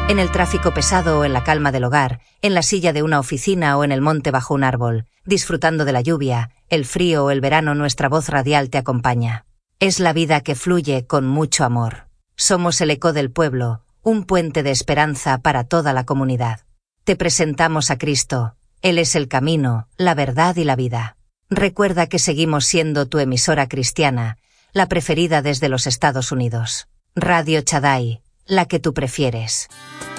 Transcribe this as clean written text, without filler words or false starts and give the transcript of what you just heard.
En el tráfico pesado o en la calma del hogar, en la silla de una oficina o en el monte bajo un árbol, disfrutando de la lluvia, el frío o el verano, nuestra voz radial te acompaña. Es la vida que fluye con mucho amor. Somos el eco del pueblo, un puente de esperanza para toda la comunidad. Te presentamos a Cristo. Él es el camino, la verdad y la vida. Recuerda que seguimos siendo tu emisora cristiana, la preferida desde los Estados Unidos. Radio Shaddai, la que tú prefieres.